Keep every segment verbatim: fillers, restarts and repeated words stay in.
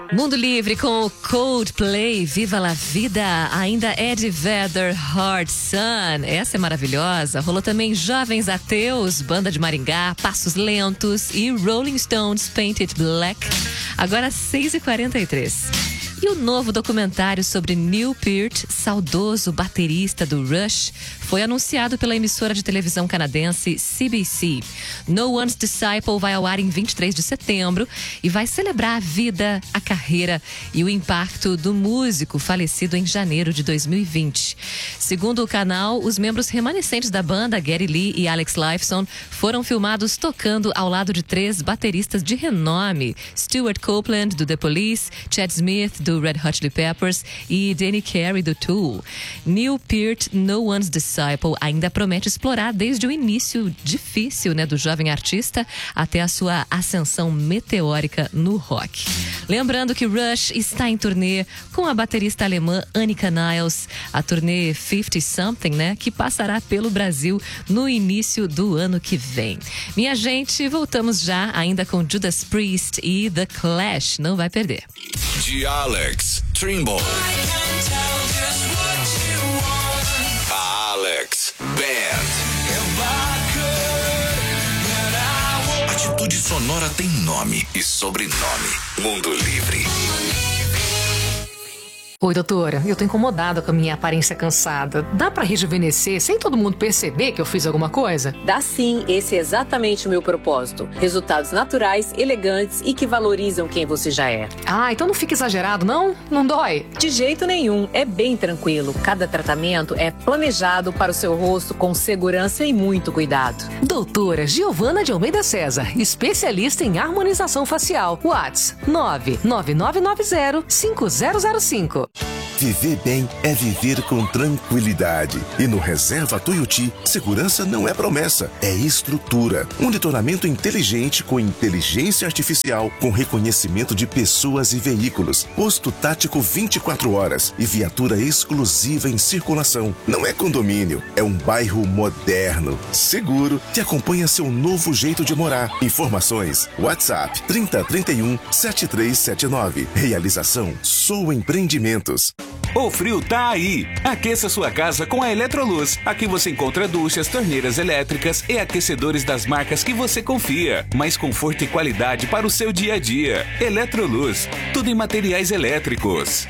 Mundo Livre com o Coldplay, Viva la Vida, ainda Eddie Vedder, Hard Sun, essa é maravilhosa. Rolou também Jovens Ateus, Banda de Maringá, Passos Lentos e Rolling Stones, Paint It Black. Agora seis e quarenta e três. E o novo documentário sobre Neil Peart, saudoso baterista do Rush, foi anunciado pela emissora de televisão canadense C B C. No One's Disciple vai ao ar em vinte e três de setembro e vai celebrar a vida, a carreira e o impacto do músico falecido em janeiro de dois mil e vinte. Segundo o canal, os membros remanescentes da banda, Geddy Lee e Alex Lifeson, foram filmados tocando ao lado de três bateristas de renome: Stuart Copeland, do The Police, Chad Smith, do Red Hot Chili Peppers e Danny Carey, do Tool. Neil Peart, No One's Disciple, ainda promete explorar desde o início difícil, né, do jovem artista até a sua ascensão meteórica no rock. Lembrando que Rush está em turnê com a baterista alemã Annika Niles, a turnê cinquenta Something, né, que passará pelo Brasil no início do ano que vem. Minha gente, voltamos já ainda com Judas Priest e The Clash, não vai perder. De Alex Trimble. A Alex Band. Atitude sonora tem nome e sobrenome. Mundo Livre. Oi, doutora, eu tô incomodada com a minha aparência cansada. Dá pra rejuvenescer sem todo mundo perceber que eu fiz alguma coisa? Dá sim, esse é exatamente o meu propósito. Resultados naturais, elegantes e que valorizam quem você já é. Ah, então não fica exagerado, não? Não dói? De jeito nenhum, é bem tranquilo. Cada tratamento é planejado para o seu rosto com segurança e muito cuidado. Doutora Giovana de Almeida César, especialista em harmonização facial. WhatsApp nove nove nove nove zero cinco zero zero cinco. Viver bem é viver com tranquilidade. E no Reserva Tuiuti, segurança não é promessa, é estrutura. Um monitoramento inteligente com inteligência artificial, com reconhecimento de pessoas e veículos. Posto tático vinte e quatro horas e viatura exclusiva em circulação. Não é condomínio, é um bairro moderno, seguro, que acompanha seu novo jeito de morar. Informações, WhatsApp trinta, trinta e um, setenta e três setenta e nove. Realização, Sou Empreendimentos. O frio tá aí. Aqueça sua casa com a Eletroluz. Aqui você encontra duchas, torneiras elétricas e aquecedores das marcas que você confia. Mais conforto e qualidade para o seu dia a dia. Eletroluz. Tudo em materiais elétricos.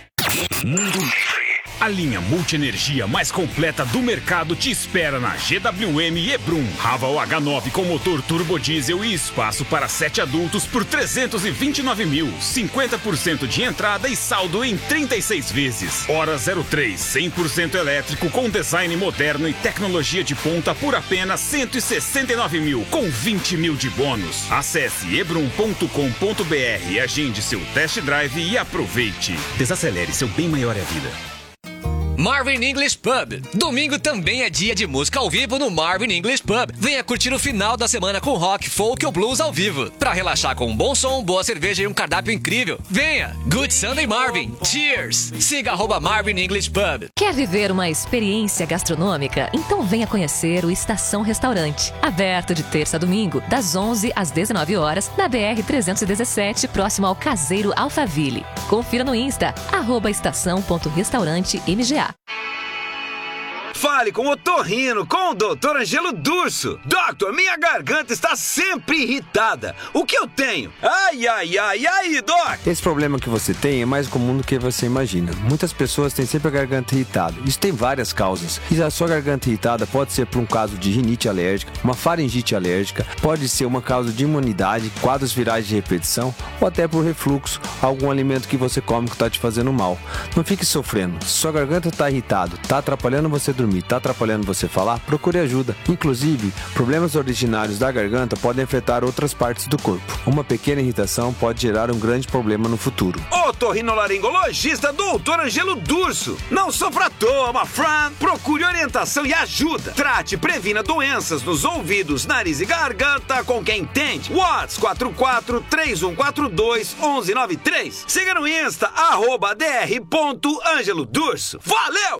Mundo Livre. A linha multienergia mais completa do mercado te espera na G W M Hebrum. Raval H nove com motor turbo diesel e espaço para sete adultos por trezentos e vinte e nove mil. cinquenta por cento de entrada e saldo em trinta e seis vezes. Hora zero três, cem por cento elétrico com design moderno e tecnologia de ponta por apenas cento e sessenta e nove mil, com vinte mil de bônus. Acesse hebrum ponto com ponto br, agende seu test drive e aproveite. Desacelere, seu bem maior é a vida. Marvin English Pub. Domingo também é dia de música ao vivo no Marvin English Pub. Venha curtir o final da semana com rock, folk ou blues ao vivo. Pra relaxar com um bom som, boa cerveja e um cardápio incrível. Venha! Good Sunday Marvin. Cheers! Siga arroba Marvin English Pub. Quer viver uma experiência gastronômica? Então venha conhecer o Estação Restaurante. Aberto de terça a domingo, das onze às dezenove horas, na B R trezentos e dezessete, próximo ao Caseiro Alphaville. Confira no Insta, arroba estação ponto restaurante M G A. Fale com o otorrino, com o doutor Angelo Durso. Doutor, minha garganta está sempre irritada. O que eu tenho? Ai, ai, ai, e aí, doc? Esse problema que você tem é mais comum do que você imagina. Muitas pessoas têm sempre a garganta irritada. Isso tem várias causas. E a sua garganta irritada pode ser por um caso de rinite alérgica, uma faringite alérgica, pode ser uma causa de imunidade, quadros virais de repetição ou até por refluxo, algum alimento que você come que está te fazendo mal. Não fique sofrendo. Se sua garganta está irritada, está atrapalhando você dormir, está atrapalhando você falar, procure ajuda. Inclusive, problemas originários da garganta podem afetar outras partes do corpo. Uma pequena irritação pode gerar um grande problema no futuro. Otorrinolaringologista doutor Angelo Durso. Não sofra à toa, my friend. Procure orientação e ajuda. Trate e previna doenças nos ouvidos, nariz e garganta com quem entende. WhatsApp quatro quatro, três um quatro dois, um um nove três. Siga no Insta, arroba dr ponto angelo durso. Valeu!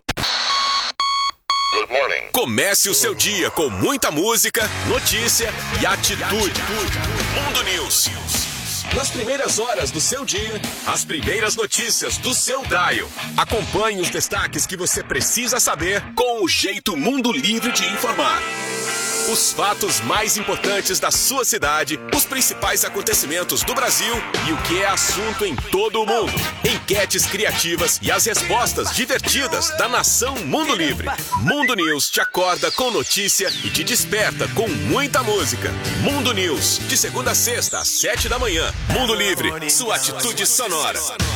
Good morning. Comece o seu dia com muita música, notícia e atitude. Mundo News. nas primeiras horas do seu dia, as primeiras notícias do seu dial. Acompanhe os destaques que você precisa saber com o Jeito Mundo Livre de informar. Os fatos mais importantes da sua cidade, os principais acontecimentos do Brasil e o que é assunto em todo o mundo. Enquetes criativas e as respostas divertidas da nação Mundo Livre. Mundo News te acorda com notícia e te desperta com muita música. Mundo News, de segunda a sexta, às sete da manhã. Mundo Livre, sua atitude sonora.